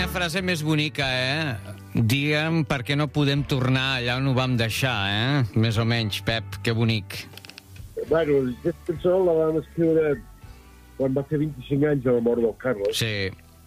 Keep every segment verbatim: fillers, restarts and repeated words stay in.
frase més bonica, eh? Digue'm per què no podem tornar allà on ho vam deixar, eh? Més o menys, Pep, que bonic. Bueno, aquesta cançó la vam escriure quan va fer vint-i-cinc anys de la mort del Carles. Sí.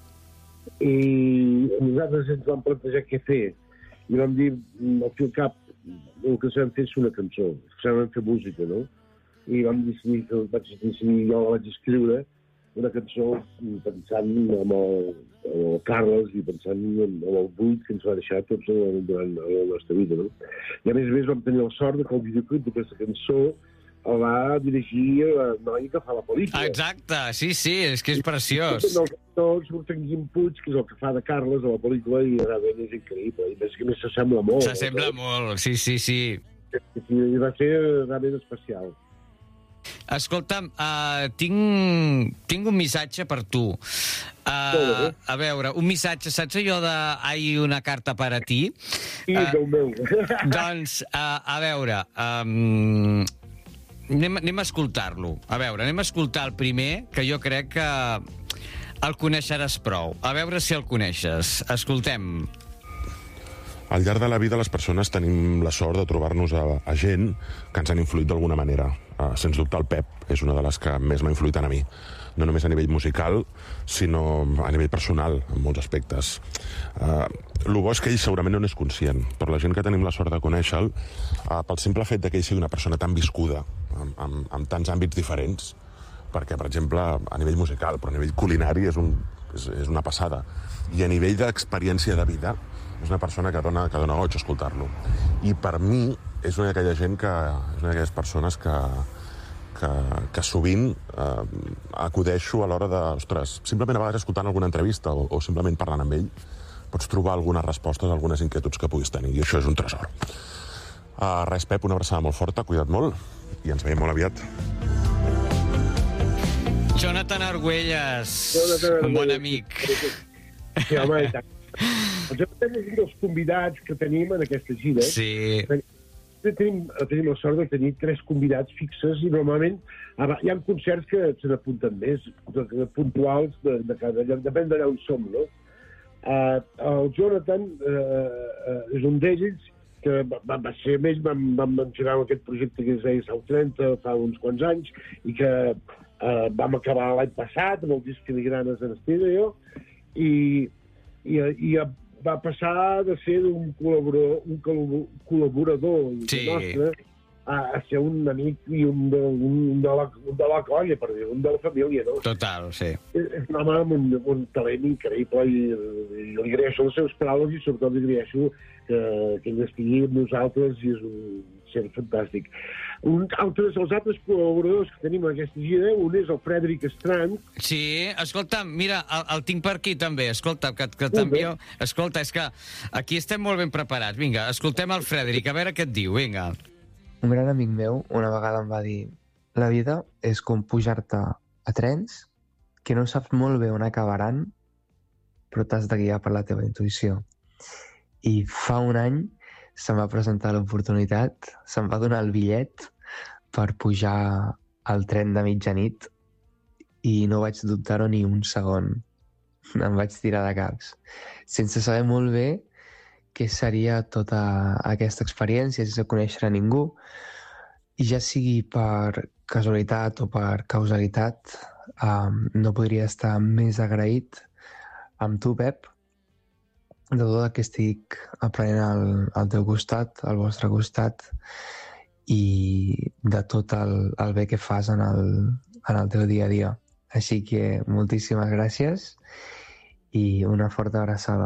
I nosaltres ens vam plantejar què fer. I vam dir, al fil cap, el que sabem fer és una cançó. Sabem fer música, no? I vam decidir, que vaig decidir, jo la vaig escriure, una cançó pensant en el, en el Carles i pensant en el buit que ens va deixar tots durant la nostra vida, no? I a més a més vam tenir la sort que el videoclip d'aquesta cançó el va dirigir la noia que fa la pel·lícula. Exacte, sí, sí, és que és preciós. I el cançó surt en Guim Puig, que és el que fa de Carles a la pel·lícula, i realment és increïble. I més que més s'assembla molt. S'assembla no? molt, sí, sí, sí. I va ser realment especial. Escolta'm, uh, tinc, tinc un missatge per tu. Uh, a veure, un missatge, saps allò de «Hay una carta per a ti»? Sí, uh, Déu meu. Doncs, uh, a veure, um, anem, anem a escoltar-lo. A veure, anem a escoltar el primer, que jo crec que el coneixeràs prou. A veure si el coneixes. Escoltem. Al llarg de la vida les persones tenim la sort de trobar-nos a, a gent que ens han influït d'alguna manera. Uh, sens dubte el Pep és una de les que més m'ha influït a mi. No només a nivell musical, sinó a nivell personal, en molts aspectes. Uh, el bo és que ell segurament no n'és conscient, però la gent que tenim la sort de conèixer-lo, uh, pel simple fet que ell sigui una persona tan viscuda, amb, amb, amb tants àmbits diferents, perquè, per exemple, a nivell musical, però a nivell culinari és, un, és, és una passada. I a nivell d'experiència de vida, és una persona que dona, que dona goig escoltar-lo. I per mi és una d'aquella gent que... és una d'aquelles persones que, que, que sovint eh, acudeixo a l'hora de... Ostres, simplement a vegades escoltant alguna entrevista o, o simplement parlant amb ell, pots trobar algunes respostes a algunes inquietuds que puguis tenir, i això és un tresor. Uh, res, Pep, una abraçada molt forta, cuida't molt, i ens veiem molt aviat. Jonathan Argüelles, Jonathan un bon amic. Sí, home, i tant. El Jonathan és un dels convidats que tenim en aquesta gira. Sí. Tenim, tenim la sort de tenir tres convidats fixes i normalment hi ha concerts que se n'apunten més, de, de, puntuals de, de cada lloc, depèn d'allà on som, no? Uh, el Jonathan uh, uh, és un d'ells que va, va ser més, vam, vam engegar aquest projecte que es deia South trenta fa uns quants anys i que uh, vam acabar l'any passat amb el disc Filigranes en Estèreo i I, i va passar de ser un col·laborador, un col·laborador sí. nostre a, a ser un amic i un de, un de, la, un de la colla, per dir, un de la família, no? Total, sí. És un home amb un, un talent increïble i, i li agraeixo les seves paraules i sobretot li agraeixo que, que ell estigui amb nosaltres i és un ser fantàstic. Un, altres, els altres col·laboradors que tenim en aquesta gira, un és el Frederic Strand. Sí, escolta, mira, el, el tinc per aquí també, escolta, que, que t'envio... Escolta, és que aquí estem molt ben preparats. Vinga, escoltem el Frederic, a veure què et diu, vinga. Un gran amic meu una vegada em va dir: la vida és com pujar-te a trens que no saps molt bé on acabaran, però t'has de guiar per la teva intuïció. I fa un any se'm va presentar l'oportunitat, se'm va donar el bitllet per pujar al tren de mitjanit i no vaig dubtar-ho ni un segon. Em vaig tirar de caps, sense saber molt bé què seria tota aquesta experiència, sense conèixer a ningú. I ja sigui per casualitat o per causalitat, um, no podria estar més agraït amb tu, Pep, de tot el que estic aprenent al, al teu costat, al vostre costat, i de tot el, el bé que fas en el, en el teu dia a dia. Així que moltíssimes gràcies i una forta abraçada.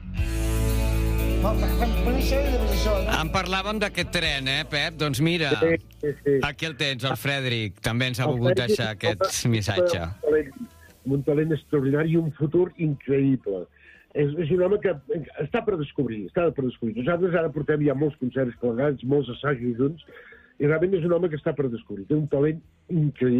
En parlàvem d'aquest tren, eh, Pep? Doncs mira, Sí, sí, sí. aquí el tens, el Frederic. També ens ha El volgut Frederic deixar és aquest un- missatge. Un talent, un talent extraordinari i un futur increïble. És, és un home que està per descobrir, està per descobrir. Nosaltres ara portem ja molts concerts plegats, molts assajos junts, i realment és un home que està per descobrir. Té un talent increïble.